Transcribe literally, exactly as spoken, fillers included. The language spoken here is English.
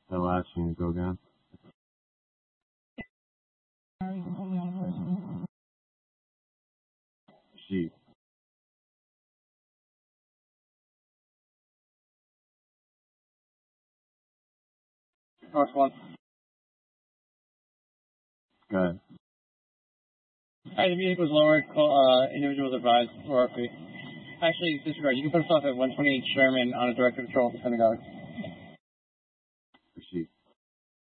That last scene, go again. Sheep. North one. Go ahead. Alright, the music was lowered. Uh, individuals advised for our fee. Actually, disregard. You can put us off at one twenty-eight Sherman on a direct control at the synagogue.